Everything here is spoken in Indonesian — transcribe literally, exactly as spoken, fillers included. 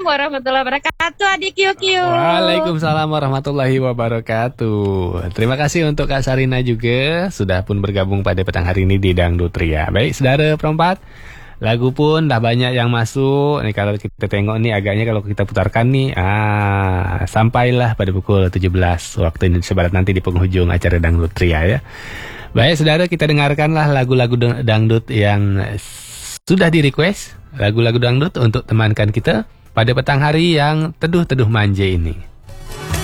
warahmatullahi wabarakatuh, adik Q Q. Waalaikumsalam warahmatullahi wabarakatuh. Terima kasih untuk Kak Sarina juga sudah pun bergabung pada petang hari ini di Dangdut Ria. Baik, saudara perempat, lagu pun dah banyak yang masuk. Nih kalau kita tengok nih agaknya kalau kita putarkan nih, ah sampailah pada pukul tujuh belas waktu Indonesia Barat nanti di penghujung acara Dangdut Ria ya. Baik, saudara, kita dengarkanlah lagu-lagu dangdut yang sudah di request, lagu-lagu dangdut untuk temankan kita pada petang hari yang teduh-teduh manja ini.